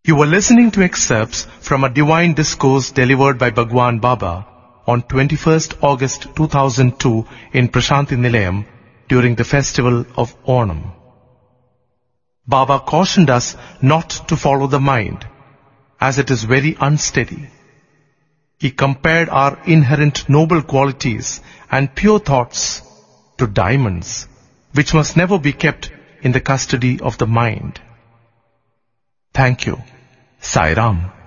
You were listening to excerpts from a divine discourse delivered by Bhagwan Baba on 21st August 2002 in Prashanti Nilayam during the festival of Onam. Baba cautioned us not to follow the mind, as it is very unsteady. He compared our inherent noble qualities and pure thoughts to diamonds, which must never be kept in the custody of the mind. Thank you. Sai Ram.